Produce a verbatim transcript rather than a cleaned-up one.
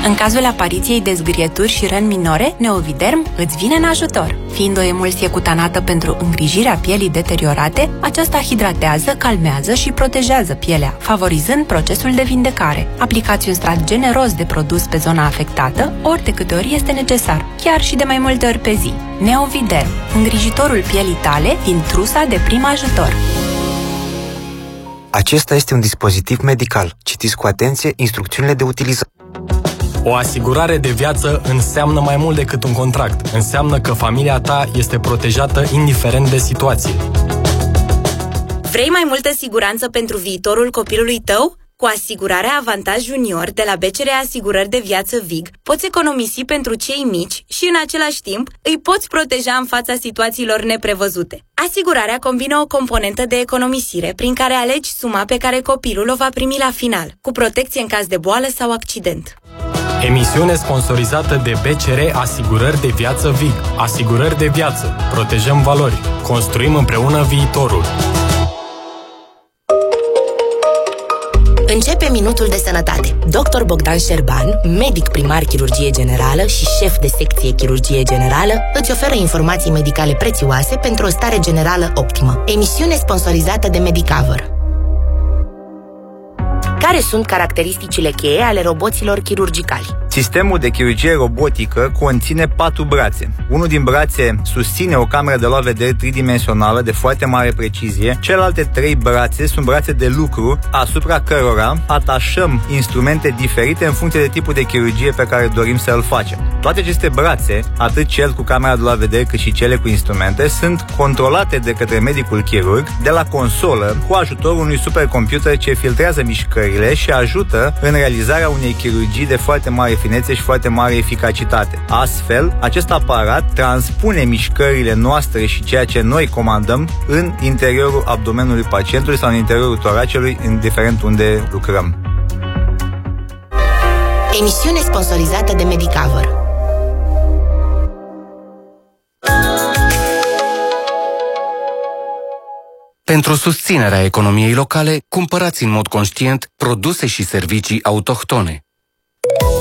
În cazul apariției de zgârieturi și răni minore, Neoviderm îți vine în ajutor. Fiind o emulsie cutanată pentru îngrijirea pielii deteriorate, aceasta hidratează, calmează și protejează pielea, favorizând procesul de vindecare. Aplicați un strat generos de produs pe zona afectată, ori de câte ori este necesar, chiar și de mai multe ori pe zi. Neoviderm, îngrijitorul pielii tale din trusa de prim ajutor. Acesta este un dispozitiv medical. Citiți cu atenție instrucțiunile de utilizare. O asigurare de viață înseamnă mai mult decât un contract. Înseamnă că familia ta este protejată indiferent de situație. Vrei mai multă siguranță pentru viitorul copilului tău? Cu asigurarea Avantaj Junior de la B C R Asigurări de Viață Vig, poți economisi pentru cei mici și în același timp îi poți proteja în fața situațiilor neprevăzute. Asigurarea combină o componentă de economisire prin care alegi suma pe care copilul o va primi la final, cu protecție în caz de boală sau accident. Emisiune sponsorizată de B C R Asigurări de Viață Vig. Asigurări de viață. Protejăm valori. Construim împreună viitorul. Începe Minutul de Sănătate. doctor Bogdan Șerban, medic primar chirurgie generală și șef de secție chirurgie generală, îți oferă informații medicale prețioase pentru o stare generală optimă. Emisiune sponsorizată de Medicover. Care sunt caracteristicile cheie ale roboților chirurgicali? Sistemul de chirurgie robotică conține patru brațe. Unul din brațe susține o cameră de luat vedere tridimensională de foarte mare precizie. Celelalte trei brațe sunt brațe de lucru asupra cărora atașăm instrumente diferite în funcție de tipul de chirurgie pe care dorim să îl facem. Toate aceste brațe, atât cel cu camera de luat vedere cât și cele cu instrumente, sunt controlate de către medicul chirurg de la consolă cu ajutorul unui supercomputer ce filtrează mișcările și ajută în realizarea unei chirurgii de foarte mare finețe și foarte mare eficacitate. Astfel, acest aparat transpune mișcările noastre și ceea ce noi comandăm în interiorul abdomenului pacientului sau în interiorul toracelui, indiferent unde lucrăm. Emisiune sponsorizată de Medicover. Pentru susținerea economiei locale, cumpărați în mod conștient produse și servicii autohtone.